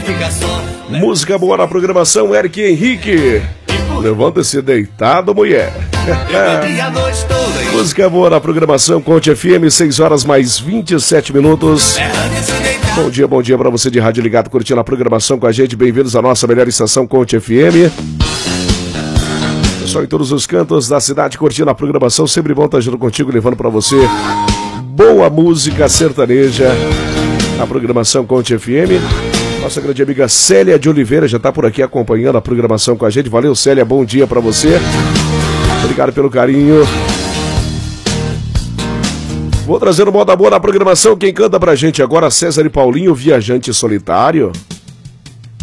Música boa na programação, Eric Henrique. Levanta-se deitado, mulher. Música boa na programação, Conte FM, 6 horas mais 27 minutos. Bom dia pra você de rádio ligado, curtindo a programação com a gente. Bem-vindos à nossa melhor estação, Conte FM. Pessoal em todos os cantos da cidade, curtindo a programação. Sempre bom estar junto contigo, levando pra você boa música sertaneja na programação Conte FM. Nossa grande amiga Célia de Oliveira já está por aqui acompanhando a programação com a gente. Valeu, Célia, bom dia para você. Obrigado pelo carinho. Vou trazer o moda boa na programação. Quem canta pra gente agora, César e Paulinho, Viajante Solitário.